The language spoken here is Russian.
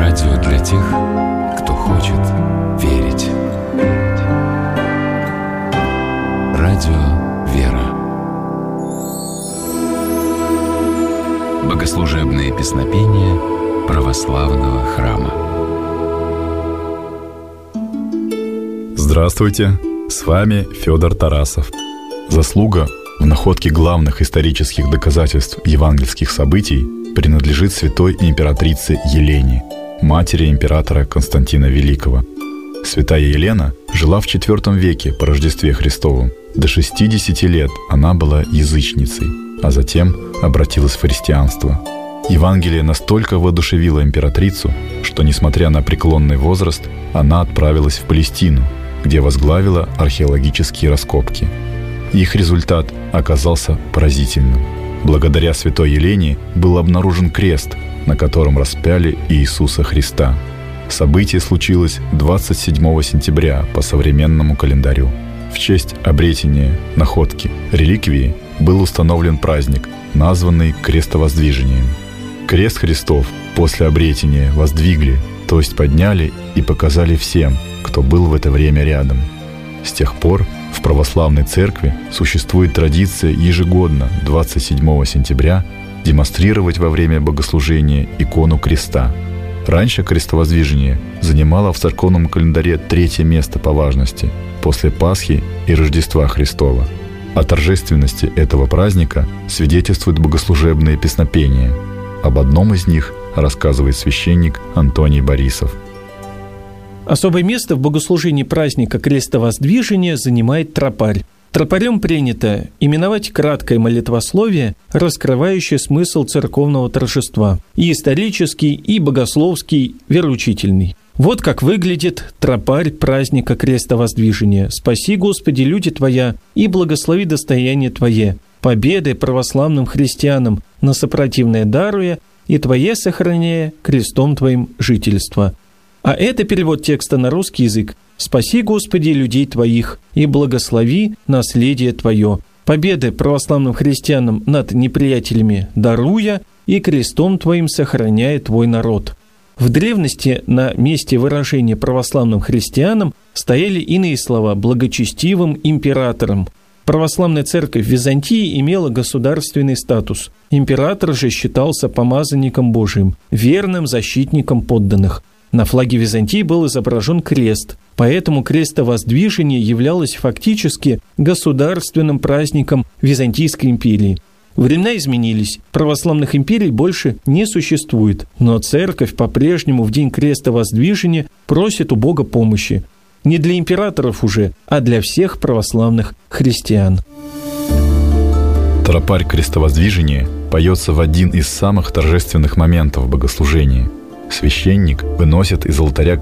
Радио для тех, кто хочет верить. Радио «Вера». Богослужебные песнопения православного храма. Здравствуйте, с вами Федор Тарасов. Заслуга в находке главных исторических доказательств евангельских событий принадлежит святой императрице Елене, матери императора Константина Великого. Святая Елена жила в IV веке по Рождестве Христовом. До 60 лет она была язычницей, а затем обратилась в христианство. Евангелие настолько воодушевило императрицу, что, несмотря на преклонный возраст, она отправилась в Палестину, где возглавила археологические раскопки. Их результат оказался поразительным. Благодаря святой Елене был обнаружен крест, на котором распяли Иисуса Христа. Событие случилось 27 сентября по современному календарю. В честь обретения находки реликвии был установлен праздник, названный Крестовоздвижением. Крест Христов после обретения воздвигли, то есть подняли и показали всем, кто был в это время рядом. С тех пор в православной церкви существует традиция ежегодно 27 сентября демонстрировать во время богослужения икону креста. Раньше крестовоздвижение занимало в церковном календаре 3-е место по важности после Пасхи и Рождества Христова. О торжественности этого праздника свидетельствуют богослужебные песнопения. Об одном из них рассказывает священник Антоний Борисов. Особое место в богослужении праздника Крестовоздвижения занимает тропарь. Тропарем принято именовать краткое молитвословие, раскрывающее смысл церковного торжества, и исторический, и богословский, вероучительный. Вот как выглядит тропарь праздника Крестовоздвижения. «Спаси, Господи, люди Твоя, и благослови достояние Твое, победы православным христианам на сопротивное даруя, и Твое сохраняя крестом Твоим жительство». А это перевод текста на русский язык. «Спаси, Господи, людей Твоих, и благослови наследие Твое, победы православным христианам над неприятелями даруя, и крестом Твоим сохраняя Твой народ». В древности на месте выражения православным христианам стояли иные слова «благочестивым императором». Православная церковь в Византии имела государственный статус. Император же считался помазанником Божиим, верным защитником подданных. На флаге Византии был изображен крест, поэтому крестовоздвижение являлось фактически государственным праздником Византийской империи. Времена изменились, православных империй больше не существует, но церковь по-прежнему в день крестовоздвижения просит у Бога помощи. Не для императоров уже, а для всех православных христиан. Тропарь Крестовоздвижения поется в один из самых торжественных моментов богослужения. Священник выносит из алтаря